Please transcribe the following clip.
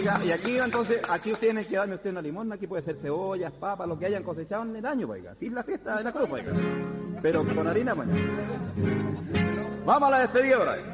Oiga, y aquí entonces, aquí ustedes tienen que darme usted una limosna, aquí puede ser cebollas, papas, lo que hayan cosechado en el año, oiga. Sí, la fiesta de la cruz, oiga. Pero con harina, bueno. Vamos a la despedida ahora.